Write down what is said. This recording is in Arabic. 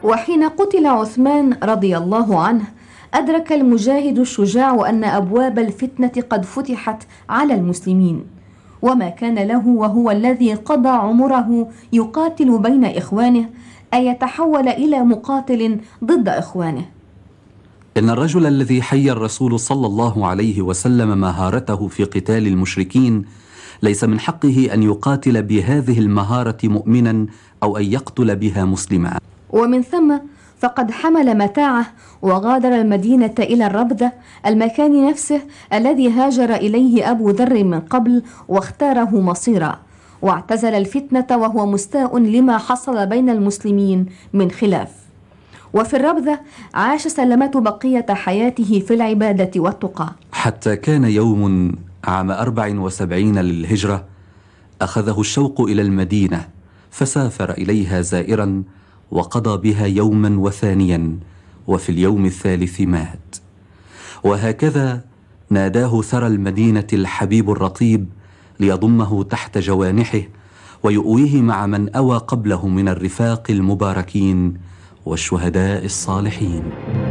وحين قتل عثمان رضي الله عنه أدرك المجاهد الشجاع أن أبواب الفتنة قد فتحت على المسلمين، وما كان له وهو الذي قضى عمره يقاتل بين إخوانه أن يتحول إلى مقاتل ضد إخوانه. إن الرجل الذي حيا الرسول صلى الله عليه وسلم مهارته في قتال المشركين ليس من حقه أن يقاتل بهذه المهارة مؤمنا أو أن يقتل بها مسلما. ومن ثم فقد حمل متاعه وغادر المدينة إلى الربذة، المكان نفسه الذي هاجر إليه أبو ذر من قبل واختاره مصيرا، واعتزل الفتنة وهو مستاء لما حصل بين المسلمين من خلاف. وفي الربذة عاش سلمة بقية حياته في العبادة والتقى، حتى كان يوم عام 74 للهجرة أخذه الشوق إلى المدينة، فسافر إليها زائرا وقضى بها يوما وثانيا، وفي اليوم الثالث مات. وهكذا ناداه ثرى المدينة الحبيب الرطيب ليضمه تحت جوانحه ويؤويه مع من أوى قبله من الرفاق المباركين والشهداء الصالحين.